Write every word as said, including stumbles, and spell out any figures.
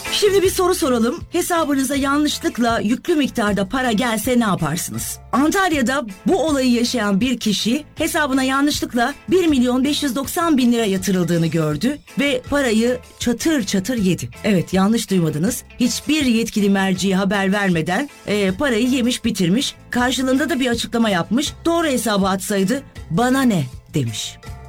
Şimdi bir soru soralım. Hesabınıza yanlışlıkla yüklü miktarda para gelse ne yaparsınız? Antalya'da bu olayı yaşayan bir kişi hesabına yanlışlıkla bir milyon beş yüz doksan bin lira yatırıldığını gördü ve parayı çatır çatır yedi. Evet, yanlış duymadınız. Hiçbir yetkili merciye haber vermeden e, parayı yemiş bitirmiş. Karşılığında da bir açıklama yapmış. Doğru hesaba atsaydı bana ne demiş.